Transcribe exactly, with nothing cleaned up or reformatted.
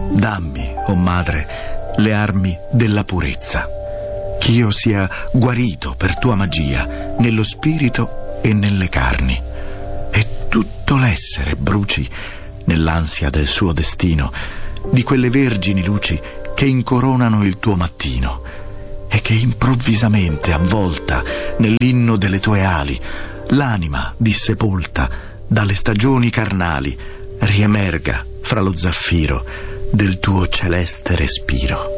Dammi, o madre, le armi della purezza, ch'io sia guarito per tua magia nello spirito e nelle carni, e tutto l'essere bruci nell'ansia del suo destino, di quelle vergini luci che incoronano il tuo mattino, e che improvvisamente, avvolta nell'inno delle tue ali, l'anima dissepolta dalle stagioni carnali riemerga fra lo zaffiro del tuo celeste respiro.